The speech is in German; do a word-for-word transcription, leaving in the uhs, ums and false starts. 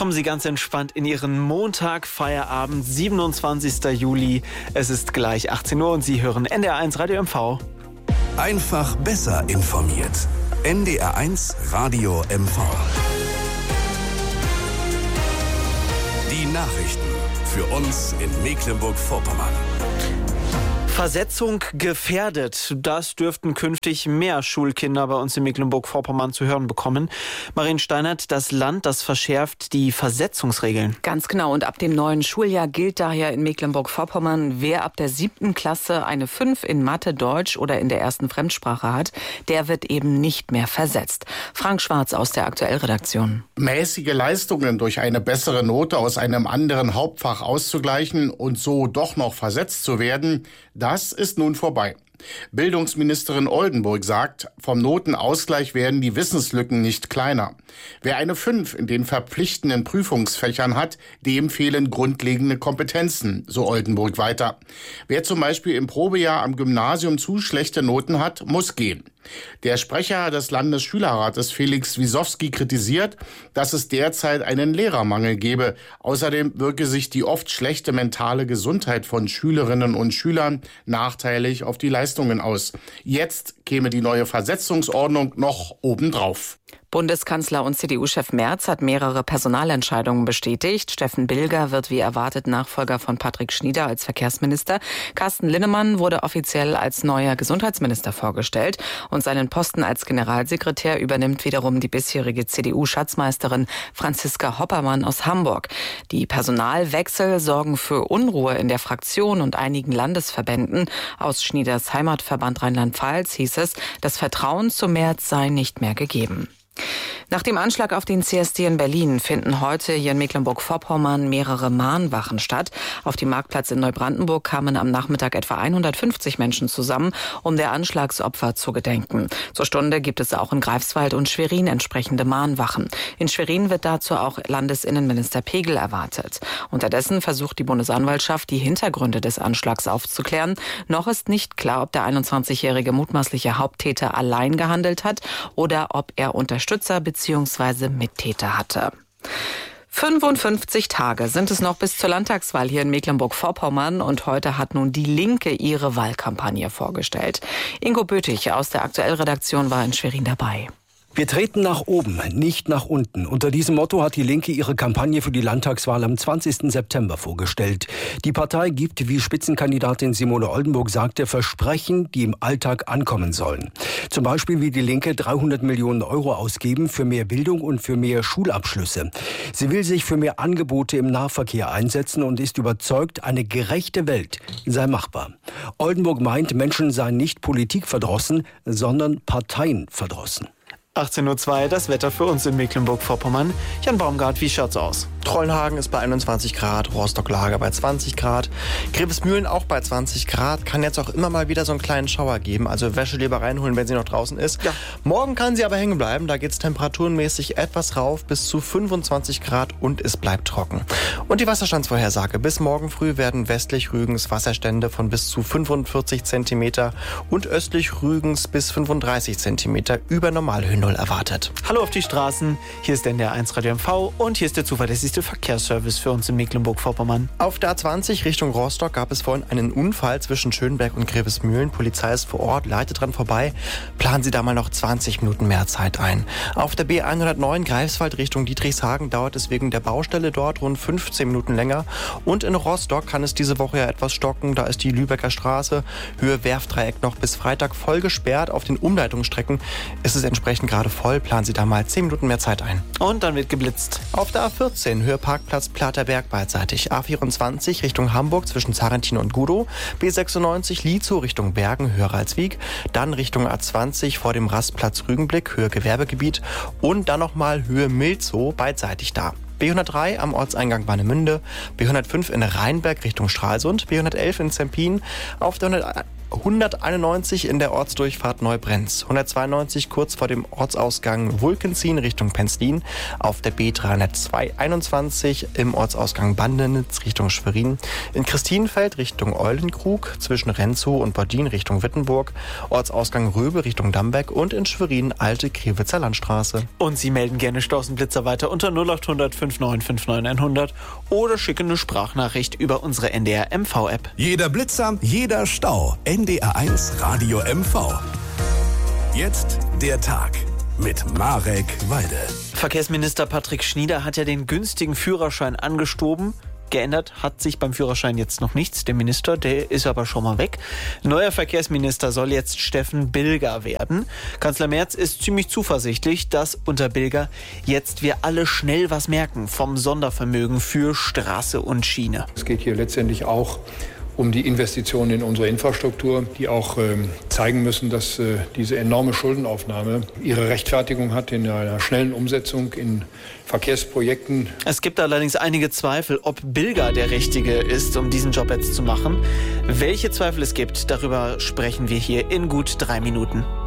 Kommen Sie ganz entspannt in Ihren Montag, Feierabend, siebenundzwanzigster Juli. Es ist gleich achtzehn Uhr und Sie hören N D R eins Radio M V. Einfach besser informiert. N D R eins Radio M V. Die Nachrichten für uns in Mecklenburg-Vorpommern. Versetzung gefährdet. Das dürften künftig mehr Schulkinder bei uns in Mecklenburg-Vorpommern zu hören bekommen. Marien Steinert, das Land, das verschärft die Versetzungsregeln. Ganz genau. Und ab dem neuen Schuljahr gilt daher in Mecklenburg-Vorpommern, wer ab der siebten Klasse eine fünf in Mathe, Deutsch oder in der ersten Fremdsprache hat, der wird eben nicht mehr versetzt. Frank Schwarz aus der Aktuell-Redaktion. Mäßige Leistungen durch eine bessere Note aus einem anderen Hauptfach auszugleichen und so doch noch versetzt zu werden, das ist nun vorbei. Bildungsministerin Oldenburg sagt, vom Notenausgleich werden die Wissenslücken nicht kleiner. Wer eine fünf in den verpflichtenden Prüfungsfächern hat, dem fehlen grundlegende Kompetenzen, so Oldenburg weiter. Wer zum Beispiel im Probejahr am Gymnasium zu schlechte Noten hat, muss gehen. Der Sprecher des Landesschülerrates Felix Wisowski kritisiert, dass es derzeit einen Lehrermangel gebe. Außerdem wirke sich die oft schlechte mentale Gesundheit von Schülerinnen und Schülern nachteilig auf die Leistungen aus. Jetzt käme die neue Versetzungsordnung noch obendrauf. Bundeskanzler und C D U-Chef Merz hat mehrere Personalentscheidungen bestätigt. Steffen Bilger wird wie erwartet Nachfolger von Patrick Schnieder als Verkehrsminister. Carsten Linnemann wurde offiziell als neuer Gesundheitsminister vorgestellt. Und seinen Posten als Generalsekretär übernimmt wiederum die bisherige C D U-Schatzmeisterin Franziska Hoppermann aus Hamburg. Die Personalwechsel sorgen für Unruhe in der Fraktion und einigen Landesverbänden. Aus Schnieders Heimatverband Rheinland-Pfalz hieß es, das Vertrauen zu Merz sei nicht mehr gegeben. Nach dem Anschlag auf den C S D in Berlin finden heute hier in Mecklenburg-Vorpommern mehrere Mahnwachen statt. Auf dem Marktplatz in Neubrandenburg kamen am Nachmittag etwa hundertfünfzig Menschen zusammen, um der Anschlagsopfer zu gedenken. Zur Stunde gibt es auch in Greifswald und Schwerin entsprechende Mahnwachen. In Schwerin wird dazu auch Landesinnenminister Pegel erwartet. Unterdessen versucht die Bundesanwaltschaft, die Hintergründe des Anschlags aufzuklären. Noch ist nicht klar, ob der einundzwanzigjährige mutmaßliche Haupttäter allein gehandelt hat oder ob er Unterstützer bzw. Mittäter hatte. fünfundfünfzig Tage sind es noch bis zur Landtagswahl hier in Mecklenburg-Vorpommern und heute hat nun die Linke ihre Wahlkampagne vorgestellt. Ingo Böthig aus der Aktuell-Redaktion war in Schwerin dabei. Wir treten nach oben, nicht nach unten. Unter diesem Motto hat die Linke ihre Kampagne für die Landtagswahl am zwanzigsten September vorgestellt. Die Partei gibt, wie Spitzenkandidatin Simone Oldenburg sagte, Versprechen, die im Alltag ankommen sollen. Zum Beispiel will die Linke dreihundert Millionen Euro ausgeben für mehr Bildung und für mehr Schulabschlüsse. Sie will sich für mehr Angebote im Nahverkehr einsetzen und ist überzeugt, eine gerechte Welt sei machbar. Oldenburg meint, Menschen seien nicht politikverdrossen, sondern parteienverdrossen. achtzehn Uhr zwei, das Wetter für uns in Mecklenburg-Vorpommern. Jan Baumgart, wie schaut's aus? Trollenhagen ist bei einundzwanzig Grad, Rostock-Lager bei zwanzig Grad, Grevesmühlen auch bei zwanzig Grad. Kann jetzt auch immer mal wieder so einen kleinen Schauer geben, also Wäsche lieber reinholen, wenn sie noch draußen ist. Ja. Morgen kann sie aber hängen bleiben, da geht's temperaturenmäßig etwas rauf bis zu fünfundzwanzig Grad und es bleibt trocken. Und die Wasserstandsvorhersage: Bis morgen früh werden westlich Rügens Wasserstände von bis zu fünfundvierzig Zentimeter und östlich Rügens bis fünfunddreißig Zentimeter über Normalhöhen null erwartet. Hallo auf die Straßen, hier ist N D R eins Radio M V und hier ist der zuverlässigste Verkehrsservice für uns in Mecklenburg-Vorpommern. Auf der A zwanzig Richtung Rostock gab es vorhin einen Unfall zwischen Schönberg und Grevesmühlen. Polizei ist vor Ort, leitet dran vorbei. Planen Sie da mal noch zwanzig Minuten mehr Zeit ein. Auf der B hundertneun Greifswald Richtung Dietrichshagen dauert es wegen der Baustelle dort rund fünfzehn Minuten länger. Und in Rostock kann es diese Woche ja etwas stocken. Da ist die Lübecker Straße, Höhe Werftdreieck noch bis Freitag voll gesperrt. Auf den Umleitungsstrecken ist es entsprechend gerade voll. Planen Sie da mal zehn Minuten mehr Zeit ein. Und dann wird geblitzt. Auf der A vierzehn Höhe Parkplatz Platerberg beidseitig. A vierundzwanzig Richtung Hamburg zwischen Zarentin und Gudow. B sechsundneunzig Lietzow Richtung Bergen, Höhe Ralswiek. Dann Richtung A zwanzig vor dem Rastplatz Rügenblick, Höhe Gewerbegebiet. Und dann nochmal Höhe Milzow beidseitig da. B hundertdrei am Ortseingang Warnemünde, B hundertfünf in Rheinberg Richtung Stralsund, B hundertelf in Zempin, auf der hunderteinundneunzig in der Ortsdurchfahrt Neubrenz, hundertzweiundneunzig kurz vor dem Ortsausgang Vulkenzien Richtung Penzlin, auf der B dreihunderteinundzwanzig im Ortsausgang Bandenitz Richtung Schwerin, in Christinenfeld Richtung Eulenkrug, zwischen Renzow und Bordin Richtung Wittenburg, Ortsausgang Röbe Richtung Damberg und in Schwerin Alte Krewitzer Landstraße. Und Sie melden gerne Stausenblitzer weiter unter null acht hundert neunundfünfzig neunundfünfzig hundert oder schicken eine Sprachnachricht über unsere N D R M V-App. Jeder Blitzer, jeder Stau. N D R eins Radio M V. Jetzt der Tag mit Marek Walde. Verkehrsminister Patrick Schnieder hat ja den günstigen Führerschein angestoben. Geändert hat sich beim Führerschein jetzt noch nichts. Der Minister, der ist aber schon mal weg. Neuer Verkehrsminister soll jetzt Steffen Bilger werden. Kanzler Merz ist ziemlich zuversichtlich, dass unter Bilger jetzt wir alle schnell was merken vom Sondervermögen für Straße und Schiene. Es geht hier letztendlich auch um die Investitionen in unsere Infrastruktur, die auch ähm, zeigen müssen, dass äh, diese enorme Schuldenaufnahme ihre Rechtfertigung hat in einer schnellen Umsetzung in Verkehrsprojekten. Es gibt allerdings einige Zweifel, ob Bilger der Richtige ist, um diesen Job jetzt zu machen. Welche Zweifel es gibt, darüber sprechen wir hier in gut drei Minuten.